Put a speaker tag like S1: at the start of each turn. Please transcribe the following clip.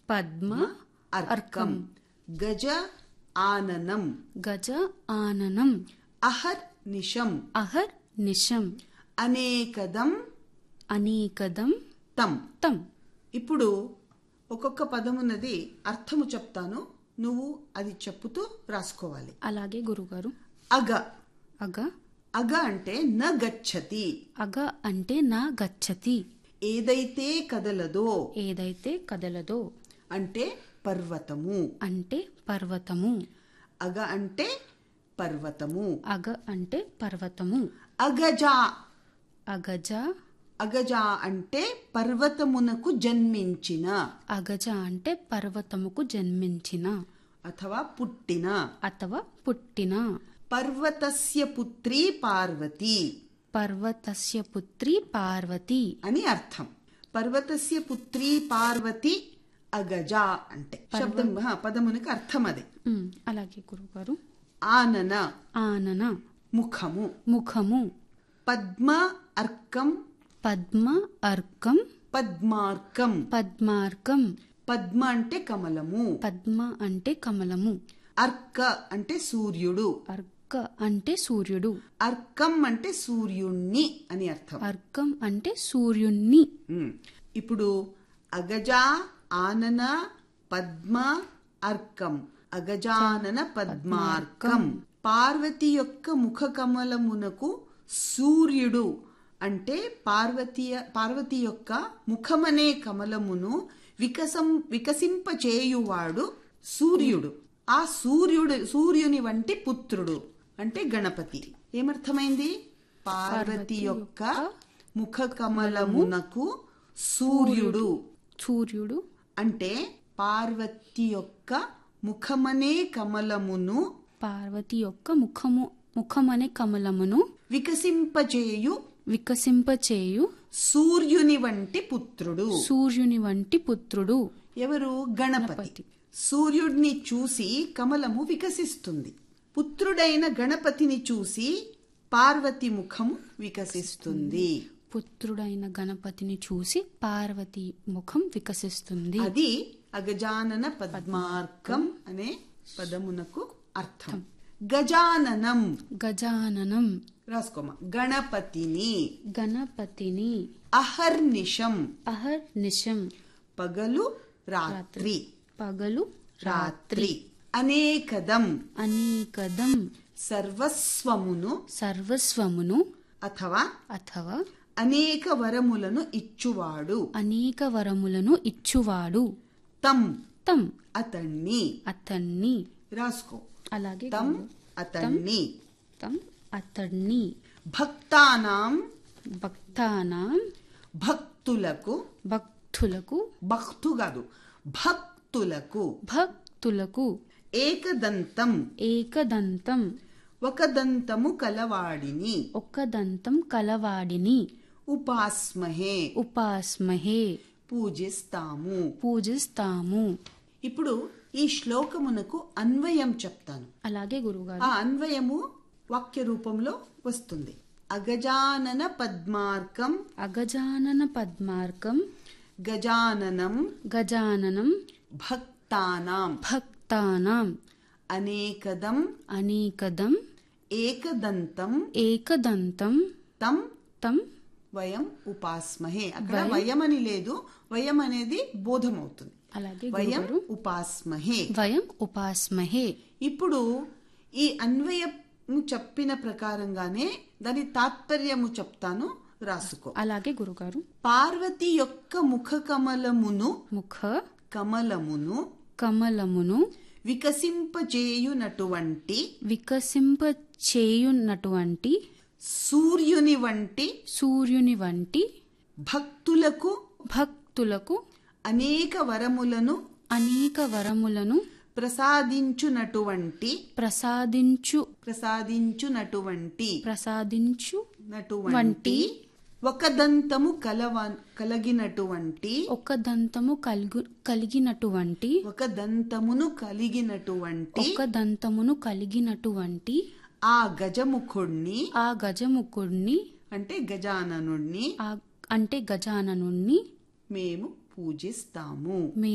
S1: పద్మ
S2: అర్కం. గజ ఆననం.
S1: గజ ఆననం.
S2: అహర్నిశం.
S1: అహర్నిశం.
S2: అనేకదం.
S1: అనేకదం.
S2: తం.
S1: తం.
S2: ఇప్పుడు ఒక్కొక్క పదమున్నది అర్థము చెప్తాను, నువ్వు అది చెప్పుతూ రాసుకోవాలి.
S1: అలాగే గురుగారు.
S2: అగ.
S1: అగ.
S2: అగ అంటే న గచ్చతి.
S1: అగ అంటే నా గచ్చతి.
S2: ఏదైతే కదలదో.
S1: ఏదైతే కదలదో.
S2: అంటే పర్వతము.
S1: అంటే పర్వతము.
S2: అగ అంటే పర్వతము.
S1: అగ అంటే పర్వతము.
S2: అగజ.
S1: అగజ.
S2: అగజ అంటే పర్వతమునకు జన్మించిన.
S1: అగజ అంటే పర్వతముకు జన్మించిన
S2: అథవా పుట్టిన.
S1: అథవా పుట్టిన.
S2: పర్వతస్య పుత్రి పార్వతి.
S1: పర్వతస్య పుత్రి పార్వతి
S2: అని అర్థం. పర్వతస్య పుత్రి పార్వతి అగజ అంటే శబ్దం, పదమునికి అర్థం అది.
S1: అలాగే గురుగారు.
S2: ఆనన.
S1: ఆనన.
S2: ముఖము.
S1: ముఖము.
S2: పద్మ అర్కం.
S1: పద్మ అర్కం.
S2: పద్మార్కం.
S1: పద్మార్కం.
S2: పద్మ అంటే కమలము.
S1: పద్మ అంటే కమలము.
S2: అర్క అంటే సూర్యుడు.
S1: అర్క అంటే సూర్యుడు.
S2: అర్కం అంటే సూర్యుణ్ణి అని అర్థం.
S1: అర్కం అంటే సూర్యుణ్ణి.
S2: ఇప్పుడు అగజ ఆనన పద్మ అర్కం. అగజానన పద్మార్కం. పార్వతి యొక్క ముఖ కమలమునకు సూర్యుడు అంటే పార్వతి యొక్క ముఖమనే కమలమును వికసింపచేయువాడు సూర్యుడు. ఆ సూర్యుని వంటి పుత్రుడు అంటే గణపతి. ఏమర్థమైంది? పార్వతి యొక్క ముఖ కమలమునకు సూర్యుడు.
S1: సూర్యుడు
S2: అంటే పార్వతి యొక్క ముఖమనే కమలమును.
S1: పార్వతి యొక్క ముఖమనే కమలమును వికసింపచేయు
S2: సూర్యుని వంటి పుత్రుడు.
S1: సూర్యుని వంటి పుత్రుడు
S2: ఎవరు? గణపతి. సూర్యుడిని చూసి కమలము వికసిస్తుంది. పుత్రుడైన గణపతిని చూసి పార్వతి ముఖము వికసిస్తుంది.
S1: పుత్రుడైన గణపతిని చూసి పార్వతి ముఖం వికసిస్తుంది.
S2: అది అగజానన పద్మార్కం అనే పదమునకు అర్థం. గజాననం.
S1: గజాననం.
S2: రాసుకోమా. గణపతిని. అహర్నిశం.
S1: అహర్నిశం.
S2: పగలు రాత్రి.
S1: పగలు రాత్రి.
S2: అనేకదం.
S1: అనేకదం.
S2: సర్వస్వమును అథవా అనేక వరములను ఇచ్చువాడు. తం. అతన్ని. రాసుకో.
S1: అలాగే
S2: తం
S1: అతన్ని.
S2: భక్తానాం. భక్తులకు. భక్తు కాదు, భక్తులకు. ఏకదంతం. ఒక దంతము కలవాడిని. ఉపాస్మహే. పూజిస్తాము. ఇప్పుడు ఈ శ్లోకమునకు అన్వయం చెప్తాను.
S1: అలాగే గురుగారు.
S2: ఆ అన్వయము వాక్య రూపంలో వస్తుంది. అగజానన పద్మార్కం. గజాననం. భక్తానాం. అనేకదం. ఏకదంతం. తం. వయం ఉపాస్మహే. అక్కడ వయం అని లేదు, వయం అనేది బోధమవుతుంది.
S1: అలాగే
S2: వయం ఉపాస్మహే. ఇప్పుడు ఈ అన్వయము చెప్పిన ప్రకారంగానే దాని తాత్పర్యము చెప్తాను, రాసుకో.
S1: అలాగే గురుగారు.
S2: పార్వతి యొక్క ముఖ కమలమును వికసింపచేయునటువంటి సూర్యుని వంటి భక్తులకు అనేక వరములను ప్రసాదించునటువంటి ఒక దంతము కలిగినటువంటి ఆ గజముఖుణ్ణి అంటే గజాననుణ్ణి
S1: మేము
S2: పూజిస్తాము.